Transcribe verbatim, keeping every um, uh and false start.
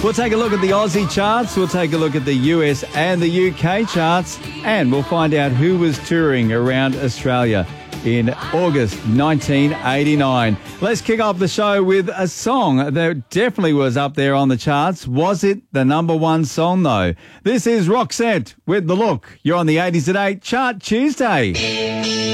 We'll take a look at the Aussie charts, we'll take a look at the U S and the U K charts, and we'll find out who was touring around Australia in August nineteen eighty-nine. Let's kick off the show with a song that definitely was up there on the charts. Was it the number one song, though? This is Roxette with The Look. You're on the eighties at eight Chart Tuesday.